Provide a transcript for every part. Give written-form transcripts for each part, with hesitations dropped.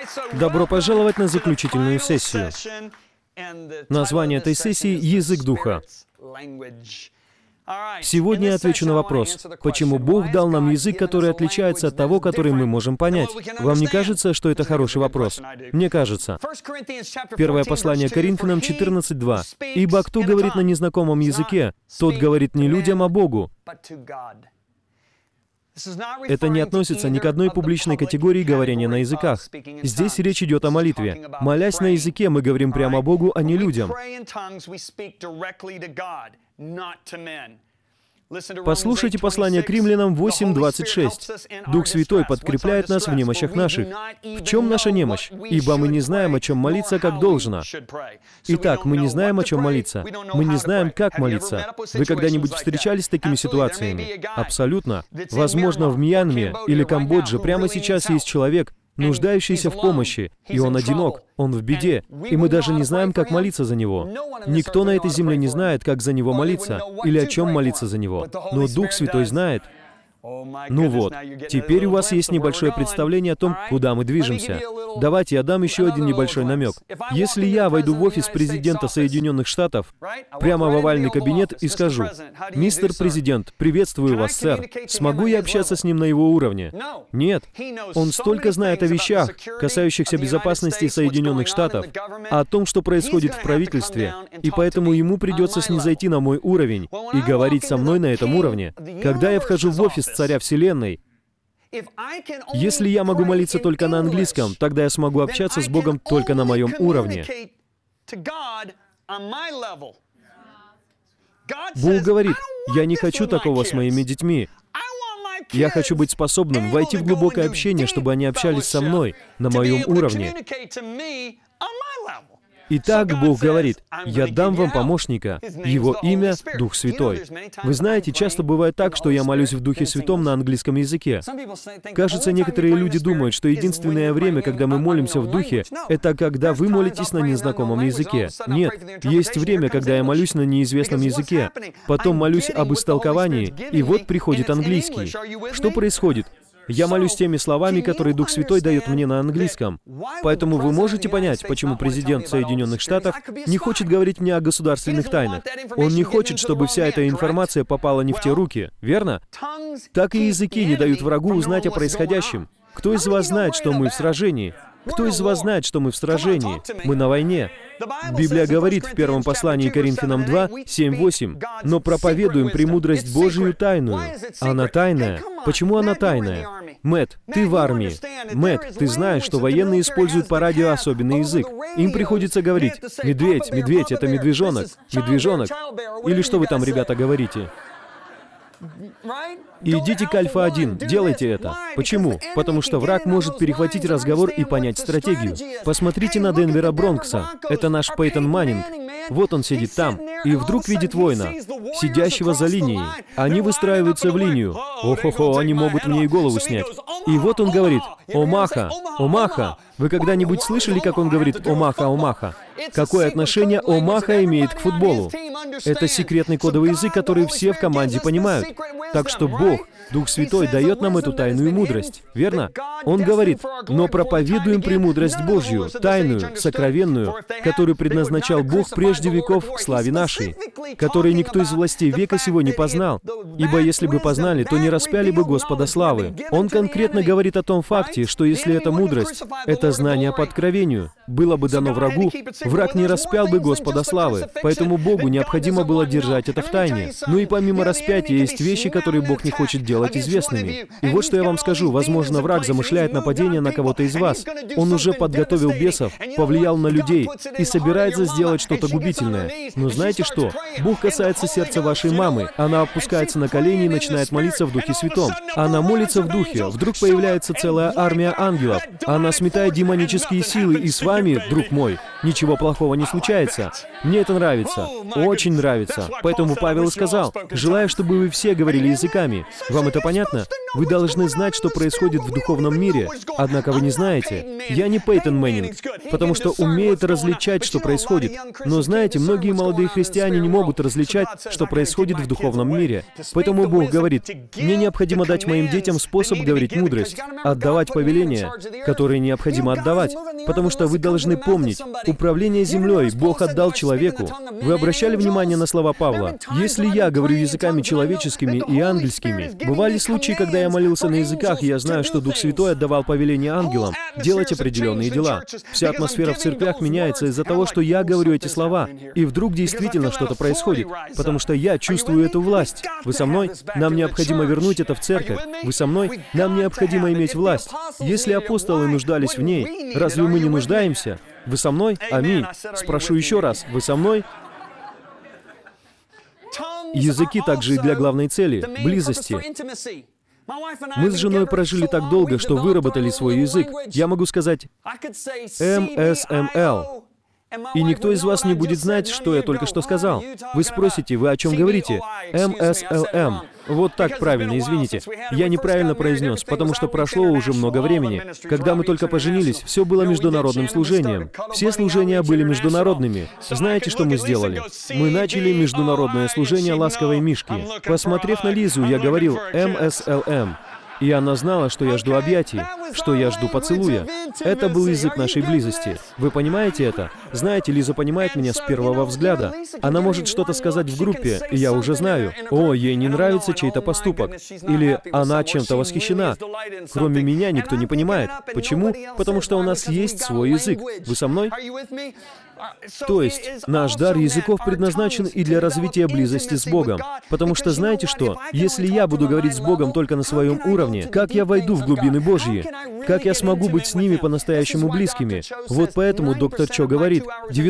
Добро пожаловать на заключительную сессию. Название этой сессии — «Язык Духа». Сегодня я отвечу на вопрос, почему Бог дал нам язык, который отличается от того, который мы можем понять. Вам не кажется, что это хороший вопрос? Мне кажется. Первое послание Коринфянам 14:2. «Ибо кто говорит на незнакомом языке, тот говорит не людям, а Богу». Это не относится ни к одной публичной категории говорения на языках. Здесь речь идет о молитве. Молясь на языке, мы говорим прямо Богу, а не людям. Послушайте послание к Римлянам 8:26. «Дух Святой подкрепляет нас в немощах наших». В чем наша немощь? «Ибо мы не знаем, о чем молиться, как должно». Итак, мы не знаем, о чем молиться. Мы не знаем, как молиться. Вы когда-нибудь встречались с такими ситуациями? Абсолютно. Возможно, в Мьянме или Камбодже прямо сейчас есть человек, нуждающийся в помощи, и он одинок, он в беде, и мы даже не знаем, как молиться за него. Никто на этой земле не знает, как за него молиться, или о чем молиться за него, но Дух Святой знает. Ну вот, теперь у вас есть небольшое представление о том, куда мы движемся. Давайте я дам еще один небольшой намек. Если я войду в офис президента Соединенных Штатов, прямо в овальный кабинет и скажу: «Мистер президент, приветствую вас, сэр. Смогу я общаться с ним на его уровне?» Нет. Он столько знает о вещах, касающихся безопасности Соединенных Штатов, о том, что происходит в правительстве, и поэтому ему придется снизойти на мой уровень и говорить со мной на этом уровне. Когда я вхожу в офис Царя Вселенной, если я могу молиться только на английском, тогда я смогу общаться с Богом только на моем уровне. Бог говорит: «Я не хочу такого с моими детьми. Я хочу быть способным войти в глубокое общение, чтобы они общались со мной на моем уровне». Итак, Бог говорит: «Я дам вам помощника, его имя — Дух Святой». Вы знаете, часто бывает так, что я молюсь в Духе Святом на английском языке. Кажется, некоторые люди думают, что единственное время, когда мы молимся в Духе, это когда вы молитесь на незнакомом языке. Нет, есть время, когда я молюсь на неизвестном языке, потом молюсь об истолковании, и вот приходит английский. Что происходит? Я молюсь теми словами, которые Дух Святой дает мне на английском. Поэтому вы можете понять, почему президент Соединенных Штатов не хочет говорить мне о государственных тайнах. Он не хочет, чтобы вся эта информация попала не в те руки, верно? Так и языки не дают врагу узнать о происходящем. Кто из вас знает, что мы в сражении? Кто из вас знает, что мы в сражении? Мы на войне. Библия говорит в первом послании Коринфянам 2, 7-8, «Но проповедуем премудрость Божию тайную». Она тайная. Почему она тайная? Мэтт, ты в армии. Мэтт, ты знаешь, что военные используют по радио особенный язык. Им приходится говорить: «Медведь, медведь, это медвежонок, медвежонок». Или что вы там, ребята, говорите? Идите к Альфа-1, делайте это. Почему? Потому что враг может перехватить разговор и понять стратегию. Посмотрите на Денвера Бронкса. Это наш Пейтон Маннинг. Вот он сидит там, и вдруг видит воина, сидящего за линией. Они выстраиваются в линию. Ох-охо, они могут мне и голову снять. И вот он говорит: «Омаха, Омаха». Вы когда-нибудь слышали, как он говорит «Омаха, Омаха»? Какое отношение Омаха имеет к футболу? Это секретный кодовый язык, который все в команде понимают. Так что Бог, Дух Святой, дает нам эту тайную мудрость, верно? Он говорит: «Но проповедуем премудрость Божью, тайную, сокровенную, которую предназначал Бог прежде веков к славе нашей, которой никто из властей века сего не познал, ибо если бы познали, то не распяли бы Господа славы». Он конкретно говорит о том факте, что если эта мудрость, это знание по откровению, было бы дано врагу, враг не распял бы Господа славы, поэтому Богу необходимо было держать это в тайне. Ну и помимо распятия есть вещи, которые Бог не хочет делать известными. И вот что я вам скажу: возможно, враг замышляет нападение на кого-то из вас. Он уже подготовил бесов, повлиял на людей и собирается сделать что-то губительное. Но знаете что? Бог касается сердца вашей мамы. Она опускается на колени и начинает молиться в Духе Святом. Она молится в Духе. Вдруг появляется целая армия ангелов. Она сметает демонические силы, и с вами, друг мой, ничего плохого не случается. Мне это нравится, очень нравится. Поэтому Павел и сказал: «Желаю, чтобы вы все говорили языками». Вам это понятно? Вы должны знать, что происходит в духовном мире. Однако вы не знаете. Я не Пейтон Мэннинг, потому что умеет различать, что происходит. Но знаете, многие молодые христиане не могут различать, что происходит в духовном мире. Поэтому Бог говорит: «Мне необходимо дать моим детям способ говорить мудрость, отдавать повеления, которые необходимо отдавать, потому что вы должны помнить, управление землей Бог отдал человеку». Вы обращали внимание на слова Павла? «Если я говорю языками человеческими и ангельскими». Бывали случаи, когда я молился на языках, и я знаю, что Дух Святой отдавал повеление ангелам делать определенные дела. Вся атмосфера в церквях меняется из-за того, что я говорю эти слова, и вдруг действительно что-то происходит, потому что я чувствую эту власть. Вы со мной? Нам необходимо вернуть это в церковь. Вы со мной? Нам необходимо иметь власть. Если апостолы нуждались в ней, разве мы не нуждаемся? Вы со мной? Аминь. Спрошу еще раз. Вы со мной? Языки также и для главной цели — близости. Мы с женой прожили так долго, что выработали свой язык. Я могу сказать МСМЛ. И никто из вас не будет знать, что я только что сказал. Вы спросите: вы о чем говорите? МСЛМ. Вот так правильно, извините. Я неправильно произнес, потому что прошло уже много времени. Когда мы только поженились, все было международным служением. Все служения были международными. Знаете, что мы сделали? Мы начали международное служение ласковой мишки. Посмотрев на Лизу, я говорил МСЛМ. И она знала, что я жду объятий, что я жду поцелуя. Это был язык нашей близости. Вы понимаете это? Знаете, Лиза понимает меня с первого взгляда. Она может что-то сказать в группе, и я уже знаю: о, ей не нравится чей-то поступок. Или она чем-то восхищена. Кроме меня никто не понимает. Почему? Потому что у нас есть свой язык. Вы со мной? То есть, наш дар языков предназначен и для развития близости с Богом. Потому что знаете что? Если я буду говорить с Богом только на своем уровне, как я войду в глубины Божьи? Как я смогу быть с ними по-настоящему близкими? Вот поэтому доктор Чо говорит: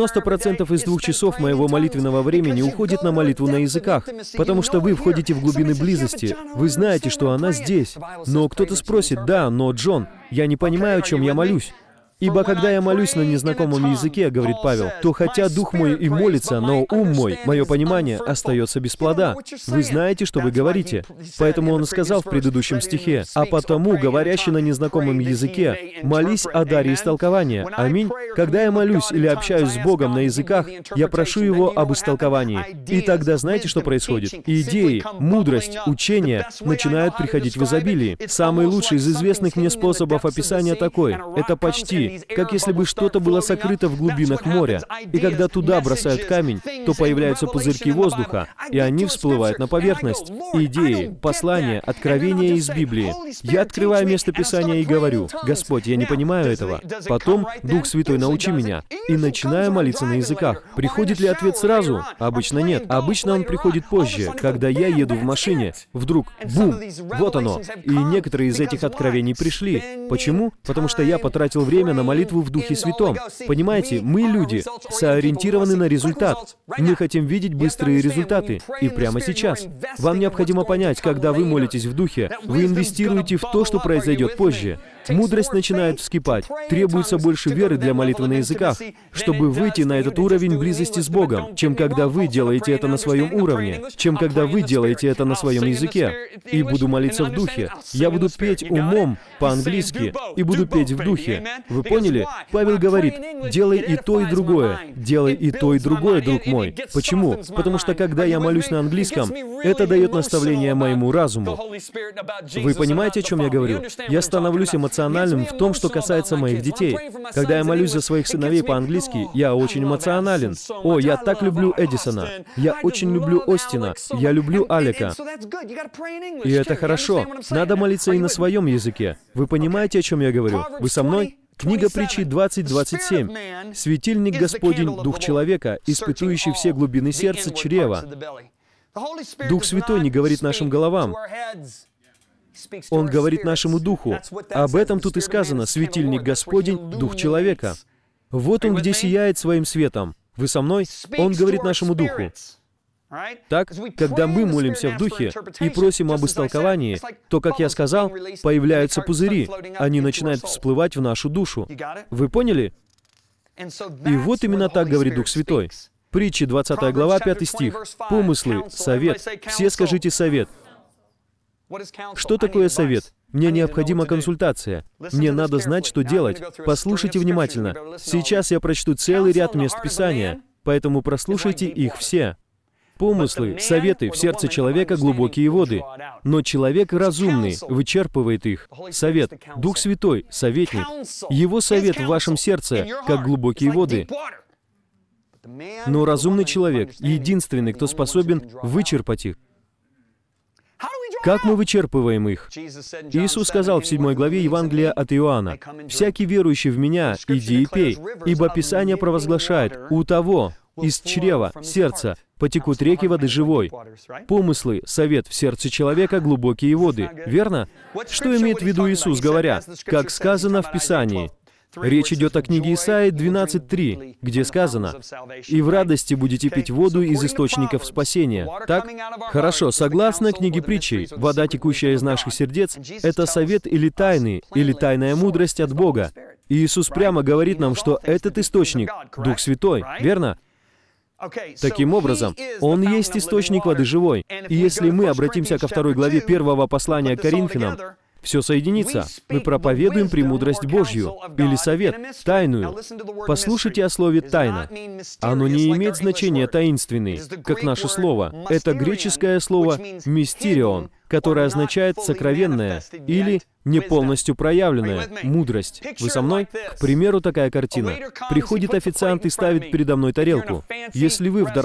90% из 2 часов моего молитвенного времени уходит на молитву на языках, потому что вы входите в глубины близости. Вы знаете, что она здесь. Но кто-то спросит: да, но, Джон, я не понимаю, о чем я молюсь. «Ибо когда я молюсь на незнакомом языке, — говорит Павел, — то хотя дух мой и молится, но ум мой, мое понимание, остается без плода». Вы знаете, что вы говорите. Поэтому он сказал в предыдущем стихе: «А потому, говорящий на незнакомом языке, молись о даре истолкования». Аминь. Когда я молюсь или общаюсь с Богом на языках, я прошу Его об истолковании. И тогда знаете, что происходит? Идеи, мудрость, учения начинают приходить в изобилии. Самый лучший из известных мне способов описания такой — это почти как если бы что-то было сокрыто в глубинах моря, и когда туда бросают камень, то появляются пузырьки воздуха, и они всплывают на поверхность. Идеи, послания, откровения из Библии. Я открываю место Писания и говорю: «Господь, я не понимаю этого». Потом Дух Святой, научи меня. И начинаю молиться на языках. Приходит ли ответ сразу? Обычно нет. Обычно он приходит позже, когда я еду в машине. Вдруг, бум, вот оно. И некоторые из этих откровений пришли. Почему? Потому что я потратил время на молитву в Духе Святом. Понимаете, мы, люди, соориентированы на результат. Мы хотим видеть быстрые результаты. И прямо сейчас. Вам необходимо понять, когда вы молитесь в Духе, вы инвестируете в то, что произойдет позже. Мудрость начинает вскипать. Требуется больше веры для молитвы на языках, чтобы выйти на этот уровень близости с Богом, чем когда вы делаете это на своем уровне, чем когда вы делаете это на своем языке. И буду молиться в Духе. Я буду петь умом по-английски и буду петь в Духе. Вы поняли? Павел говорит: делай и то, и другое. Делай и то, и другое, друг мой. Почему? Потому что когда я молюсь на английском, это дает наставление моему разуму. Вы понимаете, о чем я говорю? Я становлюсь эмоциональным в том, что касается моих детей. Когда я молюсь за своих сыновей по-английски, я очень эмоционален. О, я так люблю Эдисона. Я очень люблю Остина. Я люблю Алека. И это хорошо. Надо молиться и на своем языке. Вы понимаете, о чем я говорю? Вы со мной? Книга Притчи 20:27. «Светильник Господень, Дух человека, испытующий все глубины сердца чрева». Дух Святой не говорит нашим головам. Он говорит нашему духу. Об этом тут и сказано: «Светильник Господень, Дух человека». Вот он где сияет своим светом. Вы со мной? Он говорит нашему духу. Так, когда мы молимся в Духе и просим об истолковании, то, как я сказал, появляются пузыри. Они начинают всплывать в нашу душу. Вы поняли? И вот именно так говорит Дух Святой. Притчи, 20 глава, 5 стих. Помыслы, совет. Все скажите совет. Что такое совет? Мне необходима консультация. Мне надо знать, что делать. Послушайте внимательно. Сейчас я прочту целый ряд мест Писания, поэтому прослушайте их все. Помыслы, советы в сердце человека — глубокие воды. Но человек разумный вычерпывает их. Совет. Дух Святой — советник. Его совет в вашем сердце, как глубокие воды. Но разумный человек — единственный, кто способен вычерпать их. Как мы вычерпываем их? Иисус сказал в 7 главе Евангелия от Иоанна: «Всякий верующий в Меня, иди и пей, ибо Писание провозглашает, у того из чрева, сердца, потекут реки воды живой». Помыслы, совет в сердце человека — глубокие воды. Верно? Что имеет в виду Иисус, говоря, как сказано в Писании? Речь идет о книге Исаии 12:3, где сказано: «И в радости будете пить воду из источников спасения». Так? Хорошо, согласно книге Притчей, вода, текущая из наших сердец, это совет или тайны, или тайная мудрость от Бога. И Иисус прямо говорит нам, что этот источник — Дух Святой, верно? Таким образом, Он есть источник воды живой. И если мы обратимся ко 2 главе 1 послания к Коринфянам, все соединится. Мы проповедуем премудрость Божью, или совет, тайную. Послушайте о слове «тайна». Оно не имеет значения «таинственный», как наше слово. Это греческое слово «мистерион», которое означает «сокровенное» или «не полностью проявленная» мудрость. Вы со мной? К примеру, такая картина. Приходит официант и ставит передо мной тарелку. Если вы в дорогом